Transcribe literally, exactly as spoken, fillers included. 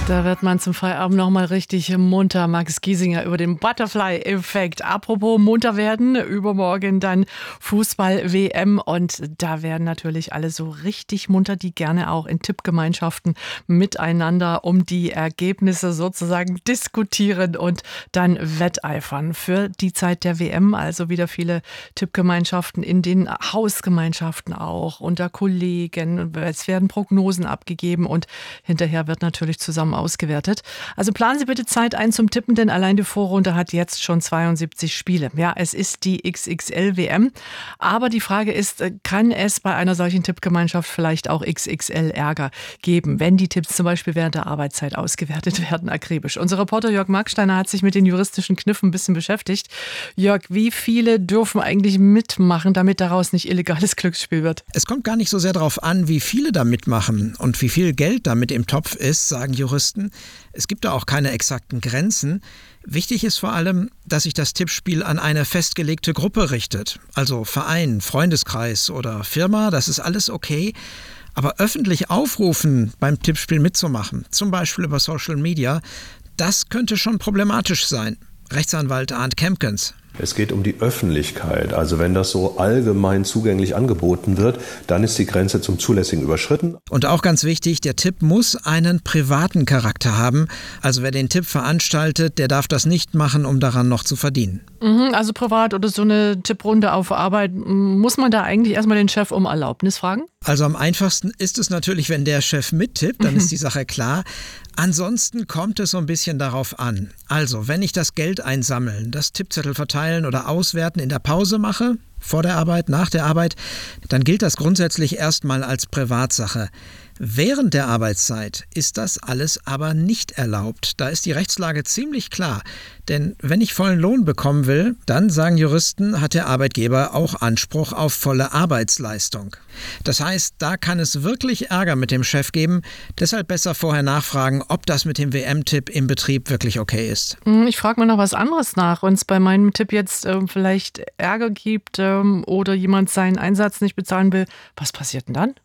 Da wird man zum Feierabend noch mal richtig munter. Max Giesinger über den Butterfly-Effekt. Apropos munter werden, übermorgen dann Fußball-W M. Und da werden natürlich alle so richtig munter, die gerne auch in Tippgemeinschaften miteinander um die Ergebnisse sozusagen diskutieren und dann wetteifern für die Zeit der W M. Also wieder viele Tippgemeinschaften in den Hausgemeinschaften auch, unter Kollegen. Es werden Prognosen abgegeben und hinterher wird natürlich zusammen ausgewertet. Also planen Sie bitte Zeit ein zum Tippen, denn allein die Vorrunde hat jetzt schon zweiundsiebzig Spiele. Ja, es ist die X X L-W M. Aber die Frage ist, kann es bei einer solchen Tippgemeinschaft vielleicht auch X X L-Ärger geben, wenn die Tipps zum Beispiel während der Arbeitszeit ausgewertet werden, akribisch? Unser Reporter Jörg Marksteiner hat sich mit den juristischen Kniffen ein bisschen beschäftigt. Jörg, wie viele dürfen eigentlich mitmachen, damit daraus nicht illegales Glücksspiel wird? Es kommt gar nicht so sehr darauf an, wie viele da mitmachen und wie viel Geld damit im Topf ist, sagen Juristen. Es gibt da auch keine exakten Grenzen. Wichtig ist vor allem, dass sich das Tippspiel an eine festgelegte Gruppe richtet. Also Verein, Freundeskreis oder Firma, das ist alles okay. Aber öffentlich aufrufen, beim Tippspiel mitzumachen, zum Beispiel über Social Media, das könnte schon problematisch sein. Rechtsanwalt Arndt Kempkens. Es geht um die Öffentlichkeit. Also wenn das so allgemein zugänglich angeboten wird, dann ist die Grenze zum Zulässigen überschritten. Und auch ganz wichtig, der Tipp muss einen privaten Charakter haben. Also wer den Tipp veranstaltet, der darf das nicht machen, um daran noch zu verdienen. Also privat oder so eine Tipprunde auf Arbeit, muss man da eigentlich erstmal den Chef um Erlaubnis fragen? Also am einfachsten ist es natürlich, wenn der Chef mittippt, dann ist die Sache klar. Ansonsten kommt es so ein bisschen darauf an. Also, wenn ich das Geld einsammeln, das Tippzettel verteilen oder auswerten in der Pause mache, vor der Arbeit, nach der Arbeit, dann gilt das grundsätzlich erstmal als Privatsache. Während der Arbeitszeit ist das alles aber nicht erlaubt. Da ist die Rechtslage ziemlich klar. Denn wenn ich vollen Lohn bekommen will, dann, sagen Juristen, hat der Arbeitgeber auch Anspruch auf volle Arbeitsleistung. Das heißt, da kann es wirklich Ärger mit dem Chef geben. Deshalb besser vorher nachfragen, ob das mit dem W M-Tipp im Betrieb wirklich okay ist. Ich frage mal noch was anderes nach. Wenn es bei meinem Tipp jetzt äh, vielleicht Ärger gibt ähm, oder jemand seinen Einsatz nicht bezahlen will, was passiert denn dann?